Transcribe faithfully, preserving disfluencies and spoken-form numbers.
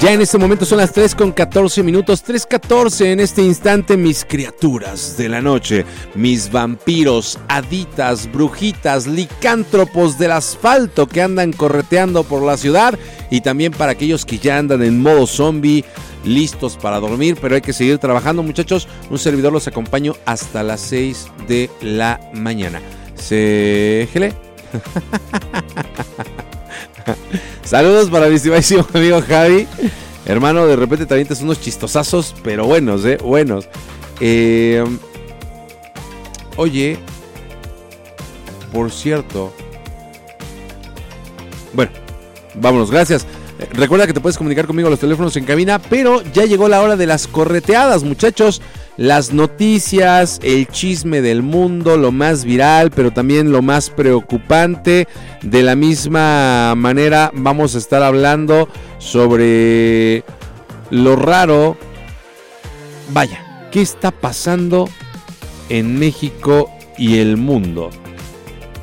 Ya en este momento son las tres con catorce minutos, tres catorce en este instante, mis criaturas de la noche, mis vampiros, haditas, brujitas, licántropos del asfalto que andan correteando por la ciudad, y también para aquellos que ya andan en modo zombie, listos para dormir, pero hay que seguir trabajando, muchachos. Un servidor los acompaño hasta las seis de la mañana. Se gele. Saludos para mi estimadísimo amigo Javi. Hermano, de repente te avientas unos chistosazos, pero buenos, eh, buenos. Eh, oye, por cierto. Bueno, vámonos, gracias. Recuerda que te puedes comunicar conmigo a los teléfonos en cabina, pero ya llegó la hora de las correteadas, muchachos. Las noticias, el chisme del mundo, lo más viral, pero también lo más preocupante. De la misma manera vamos a estar hablando sobre lo raro. Vaya, ¿qué está pasando en México y el mundo?